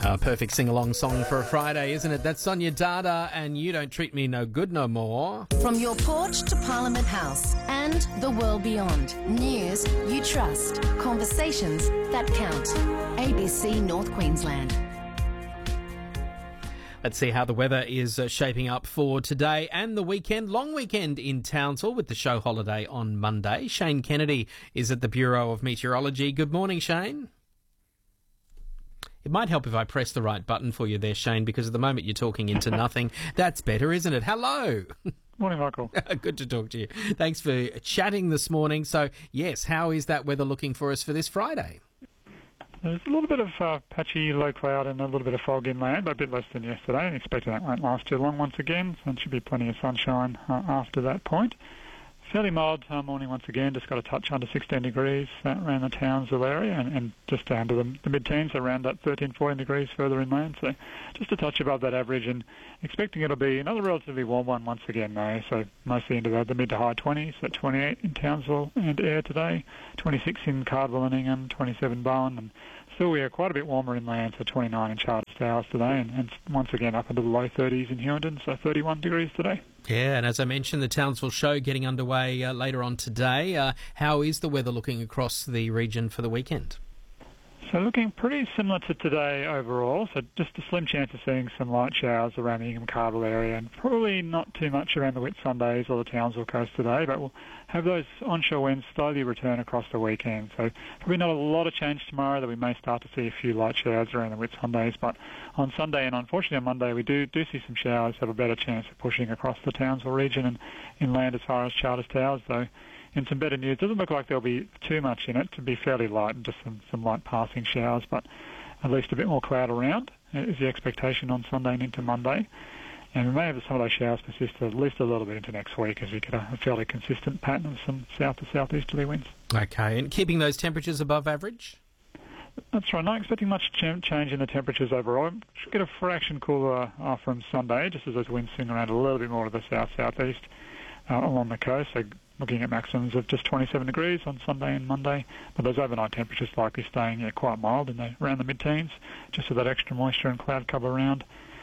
A perfect sing-along song for a Friday, isn't it? That's Sonia Dada and You Don't Treat Me No Good No More. From your porch to Parliament House and the world beyond. News you trust. Conversations that count. ABC North Queensland. Let's see how the weather is shaping up for today and the weekend. Long weekend in Townsville with the show holiday on Monday. Shane Kennedy is at the Bureau of Meteorology. Good morning, Shane. It might help if I press the right button for you there, Shane, because at the moment you're talking into nothing. That's better, isn't it? Hello. Morning, Michael. Good to talk to you. Thanks for chatting this morning. So, yes, how is that weather looking for us for this Friday? There's a little bit of patchy low cloud and a little bit of fog inland, but a bit less than yesterday, and expecting that won't last too long once again, so there should be plenty of sunshine after that point. Fairly mild morning once again, just got a touch under 16 degrees around the Townsville area and just down to the mid-teens, around that 13, 14 degrees further inland, so just a touch above that average, and expecting it'll be another relatively warm one once again though, so mostly into the mid to high 20s, so 28 in Townsville and Ayr today, 26 in Cardwell and Ingham, 27 Bowen, and still we are quite a bit warmer inland, so 29 in Charters Towers today, and once again up into the low 30s in Hughenden, so 31 degrees today. Yeah, and as I mentioned, the Townsville show getting underway later on today. How is the weather looking across the region for the weekend? So looking pretty similar to today overall, so just a slim chance of seeing some light showers around the Ingham-Cardwell area and probably not too much around the Whitsundays or the Townsville coast today, but we'll have those onshore winds slowly return across the weekend. So probably not a lot of change tomorrow, that we may start to see a few light showers around the Whitsundays, but on Sunday and unfortunately on Monday we do see some showers, have a better chance of pushing across the Townsville region and inland as far as Charters Towers though. In some better news, doesn't look like there'll be too much in it, to be fairly light and just some light passing showers, but at least a bit more cloud around is the expectation on Sunday and into Monday. And we may have some of those showers persist at least a little bit into next week as we get a fairly consistent pattern of some south to southeasterly winds. Okay, and keeping those temperatures above average? That's right, not expecting much change in the temperatures overall. Should get a fraction cooler from Sunday, just as those winds swing around a little bit more to the south-southeast along the coast. So looking at maximums of just 27 degrees on Sunday and Monday, but those overnight temperatures likely staying quite mild around the mid-teens, just with that extra moisture and cloud cover around.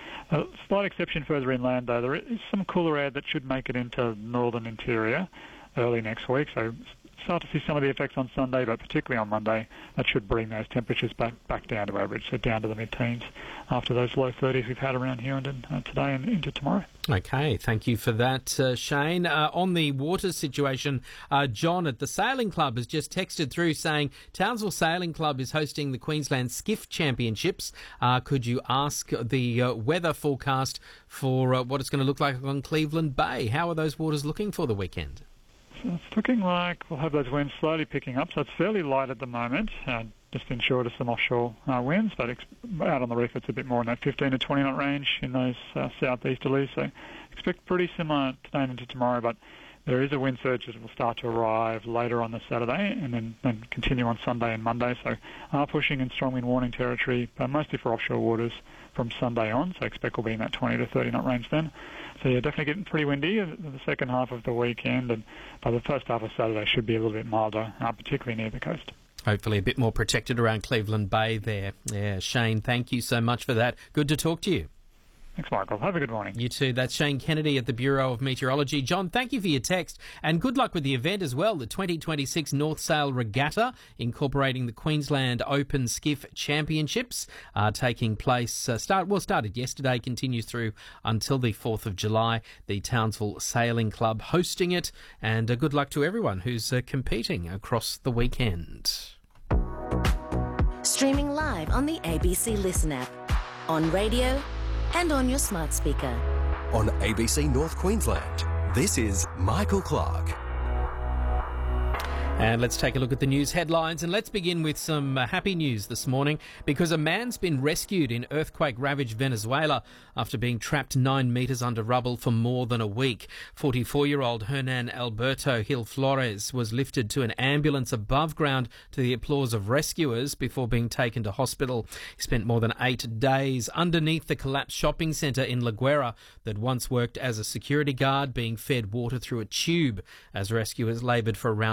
A slight exception further inland though, there is some cooler air that should make it into northern interior early next week, so start to see some of the effects on Sunday, but particularly on Monday, that should bring those temperatures back down to average, so down to the mid-teens after those low 30s we've had around Hughenden today and into tomorrow. Okay, thank you for that, Shane. On the water situation, John at the Sailing Club has just texted through saying Townsville Sailing Club is hosting the Queensland Skiff Championships. Could you ask the weather forecast for what it's going to look like on Cleveland Bay? How are those waters looking for the weekend? So it's looking like we'll have those winds slowly picking up, so it's fairly light at the moment, just inshore to some offshore winds, but out on the reef it's a bit more in that 15 to 20 knot range in those southeasterlies, so expect pretty similar today into tomorrow, but there is a wind surge that will start to arrive later on this Saturday and then continue on Sunday and Monday, so pushing in strong wind warning territory, mostly for offshore waters from Sunday on, so expect we'll be in that 20 to 30 knot range then. So yeah, definitely getting pretty windy in the second half of the weekend, and by the first half of Saturday should be a little bit milder, particularly near the coast. Hopefully a bit more protected around Cleveland Bay there. Yeah, Shane, thank you so much for that. Good to talk to you. Thanks, Michael. Have a good morning. You too. That's Shane Kennedy at the Bureau of Meteorology. John, thank you for your text, and good luck with the event as well, the 2026 North Sail Regatta, incorporating the Queensland Open Skiff Championships, taking place, started yesterday, continues through until the 4th of July. The Townsville Sailing Club hosting it, and good luck to everyone who's competing across the weekend. Streaming live on the ABC Listen app, on radio and on your smart speaker. On ABC North Queensland, this is Michael Clark. And let's take a look at the news headlines, and let's begin with some happy news this morning, because a man's been rescued in earthquake-ravaged Venezuela after being trapped 9 metres under rubble for more than a week. 44-year-old Hernan Alberto Gil Flores was lifted to an ambulance above ground to the applause of rescuers before being taken to hospital. He spent more than 8 days underneath the collapsed shopping centre in La Guera that once worked as a security guard, being fed water through a tube as rescuers laboured for around 100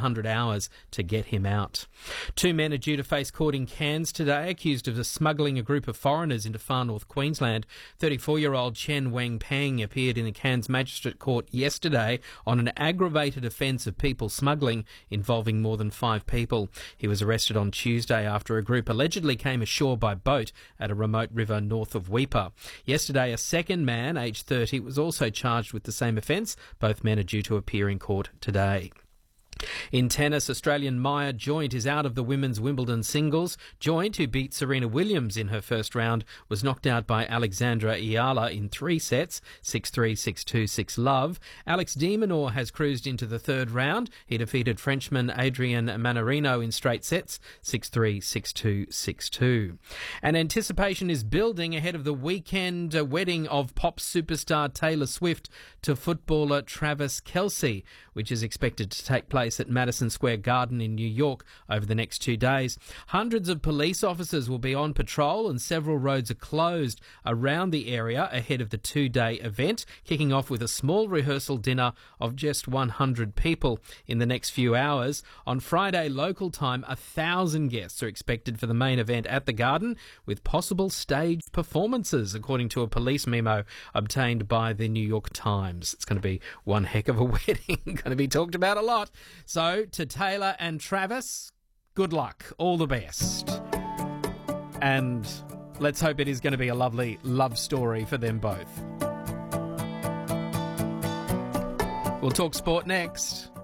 100 hours to get him out. 2 men are due to face court in Cairns today, accused of smuggling a group of foreigners into far north Queensland. 34-year-old Chen Weng-Peng appeared in the Cairns Magistrate Court yesterday on an aggravated offence of people smuggling involving more than 5 people. He was arrested on Tuesday after a group allegedly came ashore by boat at a remote river north of Weipa. Yesterday, a second man, aged 30, was also charged with the same offence. Both men are due to appear in court today. In tennis, Australian Maya Joint is out of the women's Wimbledon singles. Joint, who beat Serena Williams in her first round, was knocked out by Alexandra Iala in 3 sets, 6-3, 6-2, 6-love. Alex de Minaur has cruised into the third round. He defeated Frenchman Adrian Manarino in straight sets, 6-3, 6-2, 6-2. And anticipation is building ahead of the weekend wedding of pop superstar Taylor Swift to footballer Travis Kelce, which is expected to take place at Madison Square Garden in New York over the next 2 days. Hundreds of police officers will be on patrol and several roads are closed around the area ahead of the 2-day event, kicking off with a small rehearsal dinner of just 100 people in the next few hours. On Friday local time, 1,000 guests are expected for the main event at the Garden, with possible staged performances, according to a police memo obtained by the New York Times. It's going to be one heck of a wedding, going to be talked about a lot. So, to Taylor and Travis, good luck. All the best. And let's hope it is going to be a lovely love story for them both. We'll talk sport next.